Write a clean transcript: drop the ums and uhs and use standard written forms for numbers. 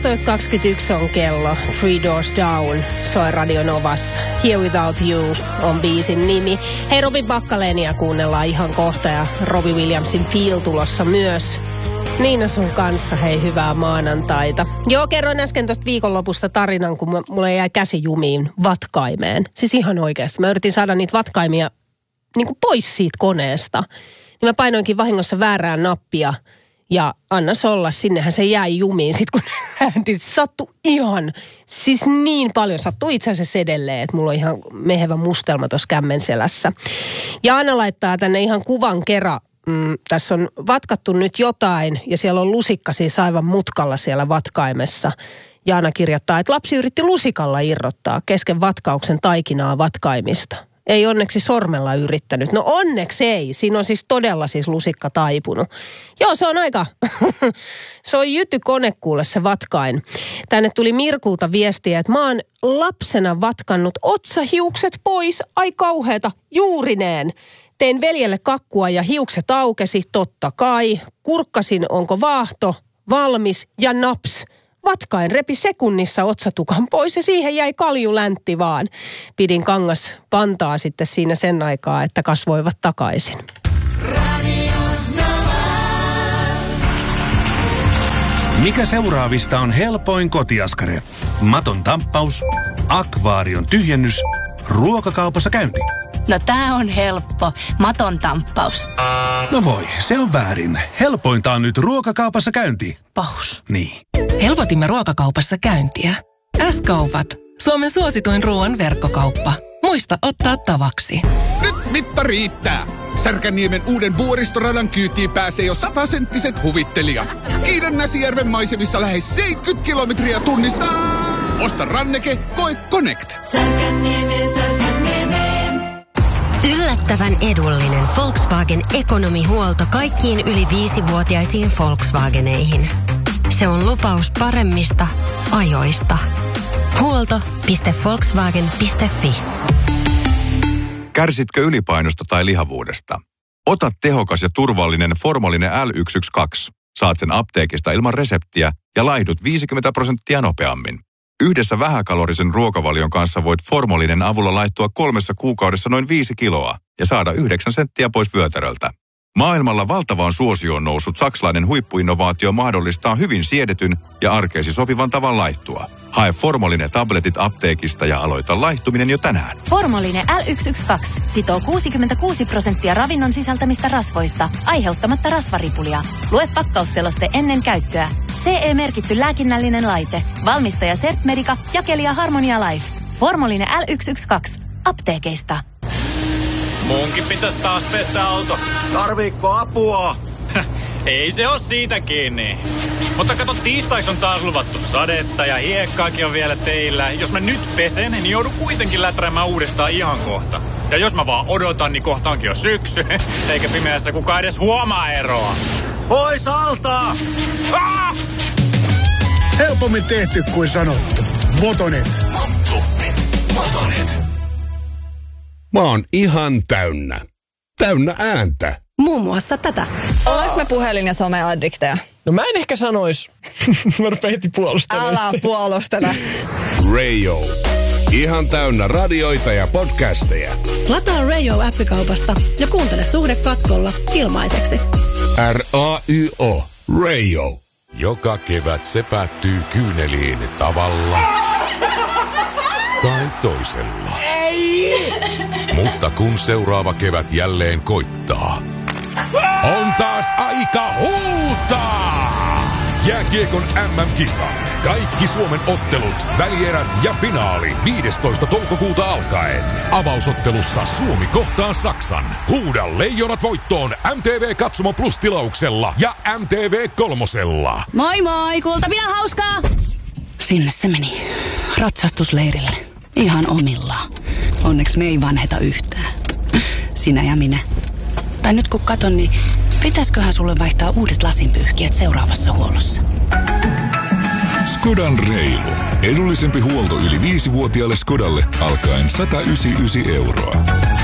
12.21 on kello. Three Doors Down soi Radio Novassa. Here Without You on biisin nimi. Hei, Robin Bakkaleenia kuunnellaan ihan kohta ja Robbie Williamsin Feel tulossa myös. Niina sun kanssa, hei, hyvää maanantaita. Joo, kerroin äsken tuosta viikonlopusta tarinan, kun mulle jäi käsi jumiin vatkaimeen. Siis ihan oikeasti. Mä yritin saada niitä vatkaimia niin kuin pois siitä koneesta. Niin mä painoinkin vahingossa väärää nappia ja annas olla, sinnehän se jäi jumiin. Sitten kun äänti, se sattui ihan, siis niin paljon, sattui itse asiassa edelleen, että mulla on ihan mehevä mustelma tuossa kämmen selässä. Ja Anna laittaa tänne ihan kuvan kerran. Tässä on vatkattu nyt jotain ja siellä on lusikka siis aivan mutkalla siellä vatkaimessa. Jaana kirjoittaa, että lapsi yritti lusikalla irrottaa kesken vatkauksen taikinaa vatkaimista. Ei onneksi sormella yrittänyt. No onneksi ei. Siinä on siis todella siis lusikka taipunut. Joo, se on aika, se on jytykone kuule se vatkain. Tänne tuli Mirkulta viestiä, että mä oon lapsena vatkannut otsahiukset pois. Ai kauheeta, juurineen. Tein veljelle kakkua ja hiukset aukesi, totta kai. Kurkkasin, onko vaahto, valmis ja naps. Vatkain repi sekunnissa otsatukan pois ja siihen jäi kaljuläntti vaan. Pidin kangas pantaa sitten siinä sen aikaa, että kasvoivat takaisin. Mikä seuraavista on helpoin kotiaskare? Maton tamppaus, akvaarion tyhjennys, ruokakaupassa käynti. No tää on helppo. Maton tamppaus. No voi, se on väärin. Helpointa on nyt ruokakaupassa käynti. Paus. Niin. Helpotimme ruokakaupassa käyntiä. S-kaupat. Suomen suosituin ruoan verkkokauppa. Muista ottaa tavaksi. Nyt mitta riittää. Särkänniemen uuden vuoristoradan kyytiin pääsee jo 100-senttiset huvittelijat. Kiidan Näsijärven maisemissa lähes 70 kilometriä tunnissa. Osta ranneke, koe Connect. Särkänniemeen, Särkänniemeen. Yllättävän edullinen Volkswagen ekonomihuolto kaikkiin yli 5-vuotiaisiin Volkswageneihin. Se on lupaus paremmista ajoista. Huolto.volkswagen.fi. Kärsitkö ylipainosta tai lihavuudesta? Ota tehokas ja turvallinen Formalinen L112. Saat sen apteekista ilman reseptiä ja laihdut 50% nopeammin. Yhdessä vähäkalorisen ruokavalion kanssa voit Formalinen avulla laittua 3 kuukaudessa noin 5 kiloa ja saada 9 senttiä pois vyötäröltä. Maailmalla valtavaan suosioon noussut saksalainen huippuinnovaatio mahdollistaa hyvin siedetyn ja arkeesi sopivan tavan laihtua. Hae Formalinen tabletit apteekista ja aloita laihtuminen jo tänään. Formalinen L112 sitoo 66% ravinnon sisältämistä rasvoista, aiheuttamatta rasvaripulia. Lue pakkausseloste ennen käyttöä. CE-merkitty lääkinnällinen laite. Valmistaja Certmedica, jakelija Harmonia Life. Formalinen L112. Apteekeista. Munkin pitäisi taas pestä auto. Tarviikko apua? Ei se oo siitä kiinni. Mutta kato, tiistaiksi on taas luvattu sadetta ja hiekkaakin on vielä teillä. Jos mä nyt pesen, niin joudun kuitenkin läträämään uudestaan ihan kohta. Ja jos mä vaan odotan, niin kohta onkin jo syksy. Eikä pimeässä kukaan edes huomaa eroa. Pois alta! Ah! Helpommin tehty kuin sanottu. Motonet. Motonet. Mä oon ihan täynnä. Täynnä ääntä. Muun muassa tätä. Ollaanko me puhelin- ja someaddikteja? No mä en ehkä sanois. Mä rupean heti puolustelemaan. Älä puolustele. Radio. Ihan täynnä radioita ja podcasteja. Lataa Radio-appikaupasta ja kuuntele Suhde katkolla ilmaiseksi. RAYO. Radio. Joka kevät se päättyy kyyneliin tavalla tai toisella. Ei! Mutta kun seuraava kevät jälleen koittaa, on taas aika huutaa! Jääkiekon MM-kisat. Kaikki Suomen ottelut, välierät ja finaali 15. toukokuuta alkaen. Avausottelussa Suomi kohtaa Saksan. Huuda Leijonat voittoon MTV Katsomo Plus-tilauksella ja MTV Kolmosella. Moi moi, kuultavia hauskaa! Sinne se meni. Ratsastusleirille. Ihan omillaan. Onneksi me ei vanheta yhtään. Sinä ja minä. Tai nyt kun katon, niin pitäisköhän sulle vaihtaa uudet lasinpyyhkijät seuraavassa huollossa? Skodan reilu. Edullisempi huolto yli 5-vuotiaalle Skodalle alkaen 199 €.